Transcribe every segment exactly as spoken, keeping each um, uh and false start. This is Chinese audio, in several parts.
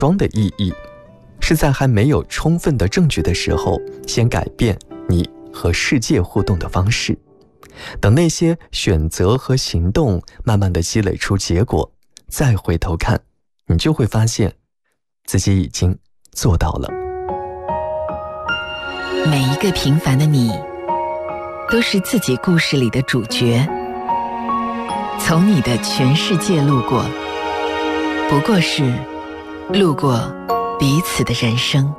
装的意义，是在还没有充分的证据的时候，先改变你和世界互动的方式。等那些选择和行动慢慢的积累出结果，再回头看，你就会发现自己已经做到了。 每一个平凡的你，都是自己故事里的主角。从你的全世界路过，不过是路过彼此的人生。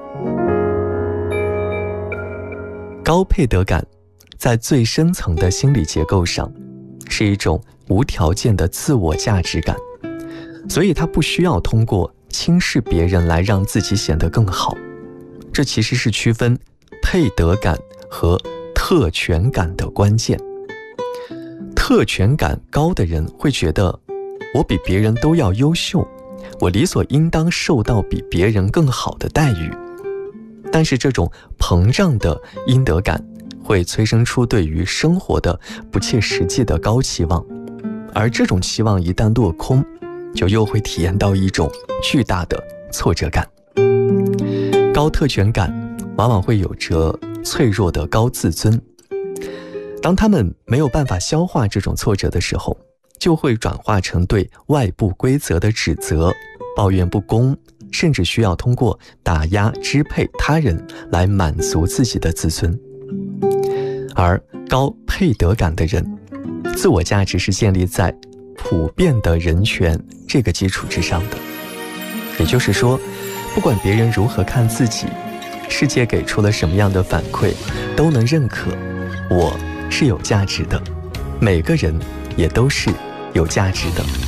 高配得感在最深层的心理结构上，是一种无条件的自我价值感，所以它不需要通过轻视别人来让自己显得更好。这其实是区分配得感和特权感的关键。特权感高的人会觉得，我比别人都要优秀，我理所应当受到比别人更好的待遇。但是这种膨胀的应得感会催生出对于生活的不切实际的高期望，而这种期望一旦落空，就又会体验到一种巨大的挫折感。高特权感往往会有着脆弱的高自尊，当他们没有办法消化这种挫折的时候，就会转化成对外部规则的指责、抱怨不公，甚至需要通过打压支配他人来满足自己的自尊。而高配得感的人，自我价值是建立在普遍的人权这个基础之上的。也就是说，不管别人如何看自己，世界给出了什么样的反馈，都能认可我是有价值的，每个人也都是有价值的。